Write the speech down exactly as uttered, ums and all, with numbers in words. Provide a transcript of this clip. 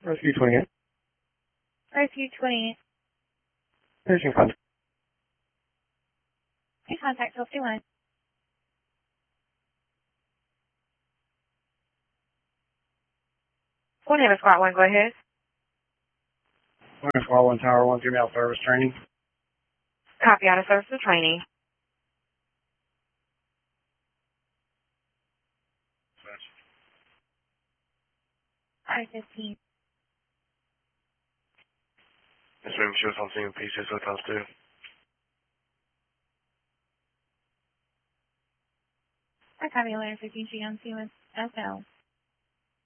Rescue twenty-eight. Rescue twenty-eight. Here's your contact. Hey, contact twelve two one. One name is Squad one, go ahead. One Squad one Tower one, give me out service training. Copy out of service to training. I fifteen. This room shows on scene P six times two. I copy eleven fifteen G on C with S L.